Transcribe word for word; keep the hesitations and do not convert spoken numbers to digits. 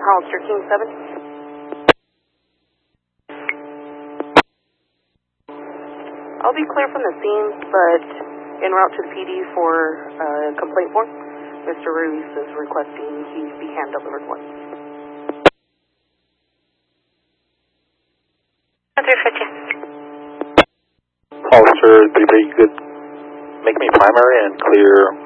Hollister King seven. I'll be clear from the scene, but en route to the P D for uh, complaint form. Mister Ruiz is requesting he be hand-delivered one. three fifty. Hollister, three three, good. Make me primary and clear